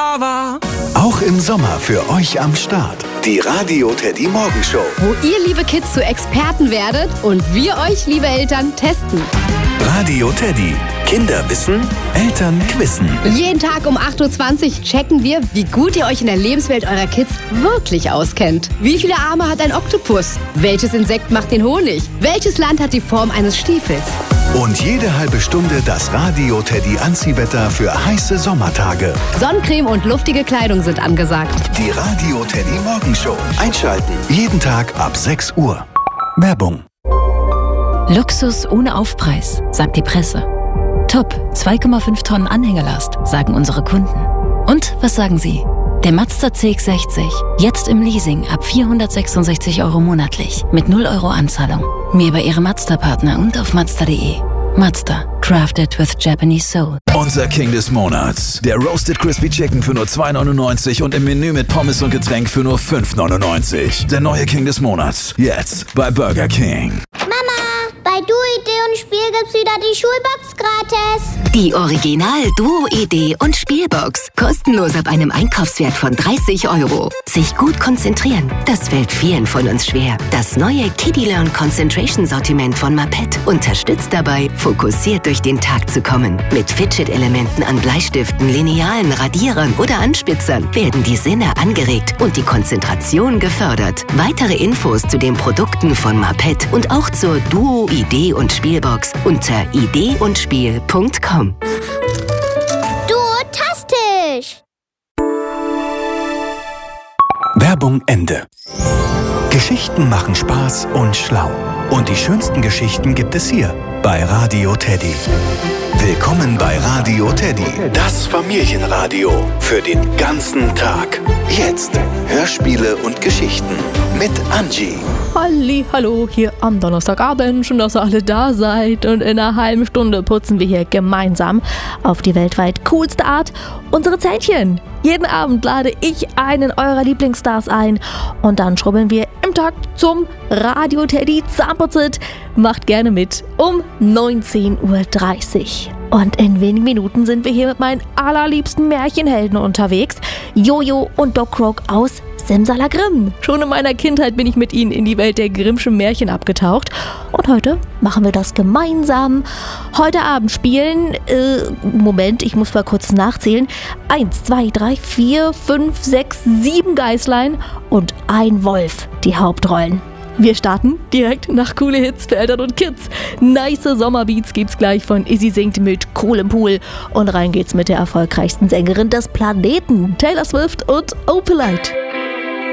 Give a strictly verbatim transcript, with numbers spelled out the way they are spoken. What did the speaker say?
war. Auch im Sommer für euch am Start. Die Radio Teddy Morgenshow. Wo ihr, liebe Kids, zu Experten werdet und wir euch, liebe Eltern, testen. Radio Teddy. Kinder wissen, Eltern quizzen. Jeden Tag um acht Uhr zwanzig checken wir, wie gut ihr euch in der Lebenswelt eurer Kids wirklich auskennt. Wie viele Arme hat ein Oktopus? Welches Insekt macht den Honig? Welches Land hat die Form eines Stiefels? Und jede halbe Stunde das Radio Teddy Anziehwetter für heiße Sommertage. Sonnencreme und luftige Kleidung sind angesagt. Die Radio Teddy Morgenshow. Einschalten. Jeden Tag ab sechs Uhr. Werbung. Luxus ohne Aufpreis, sagt die Presse. Top, zwei Komma fünf Tonnen Anhängelast, sagen unsere Kunden. Und was sagen Sie? Der Mazda C X sechzig, jetzt im Leasing ab vierhundertsechsundsechzig Euro monatlich, mit null Euro Anzahlung. Mehr bei Ihrem Mazda-Partner und auf Mazda punkt de. Mazda, crafted with Japanese soul. Unser King des Monats. Der Roasted Crispy Chicken für nur zwei neunundneunzig und im Menü mit Pommes und Getränk für nur fünf neunundneunzig. Der neue King des Monats. Jetzt bei Burger King. Mama, bei Duo Idee und Spiel gibt's wieder die Schulbox gratis. Die Original Duo Idee und Spielbox. Kostenlos ab einem Einkaufswert von dreißig Euro. Sich gut konzentrieren, das fällt vielen von uns schwer. Das neue Kiddie Learn Concentration Sortiment von Mapet unterstützt dabei, fokussiert durch den Tag zu kommen. Mit Fidget-Elementen an Bleistiften, Linealen, Radierern oder Anspitzern werden die Sinne angeregt und die Konzentration gefördert. Weitere Infos zu den Produkten von Mapet und auch zur Duo Idee und Spielbox unter idee und spiel punkt com. Duotastisch! Werbung Ende. Geschichten machen Spaß und schlau. Und die schönsten Geschichten gibt es hier bei Radio Teddy. Willkommen bei Radio Teddy, das Familienradio für den ganzen Tag. Jetzt Hörspiele und Geschichten mit Angie. Halli, hallo, hier am Donnerstagabend. Schön, dass ihr alle da seid. Und in einer halben Stunde putzen wir hier gemeinsam auf die weltweit coolste Art unsere Zähnchen. Jeden Abend lade ich einen eurer Lieblingsstars ein und dann schrubbeln wir im Takt zum Radio Teddy Zahnputzit. Macht gerne mit um neunzehn Uhr dreißig. Und in wenigen Minuten sind wir hier mit meinen allerliebsten Märchenhelden unterwegs. Jojo und Doc Croak aus Simsalagrim. Schon in meiner Kindheit bin ich mit ihnen in die Welt der Grimmschen Märchen abgetaucht. Und heute machen wir das gemeinsam. Heute Abend spielen, äh, Moment, ich muss mal kurz nachzählen. Eins, zwei, drei, vier, fünf, sechs, sieben Geißlein und ein Wolf die Hauptrollen. Wir starten direkt nach coole Hits für Eltern und Kids. Nice Sommerbeats gibt's gleich von Izzy singt mit Cool im Pool. Und rein geht's mit der erfolgreichsten Sängerin des Planeten, Taylor Swift und Opalite.